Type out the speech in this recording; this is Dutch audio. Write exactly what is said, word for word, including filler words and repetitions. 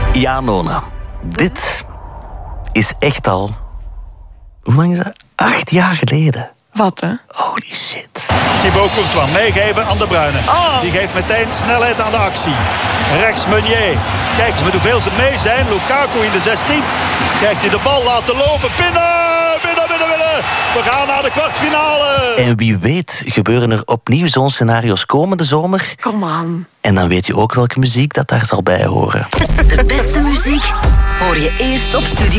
Ja, Nona. Dit is echt al... Hoe lang is dat? Acht jaar geleden. Wat, hè? Holy shit. Thibaut Courtois meegeven aan De Bruyne. Oh. Die geeft meteen snelheid aan de actie. Rechts Meunier. Kijk eens met hoeveel ze mee zijn. Lukaku in de zestien. Kijk, die de bal laten lopen. Binnen! Binnen, binnen, binnen! We gaan naar de kwartfinale. En wie weet gebeuren er opnieuw zo'n scenario's komende zomer. Kom aan. En dan weet je ook welke muziek dat daar zal bij horen. De beste muziek hoor je eerst op Studio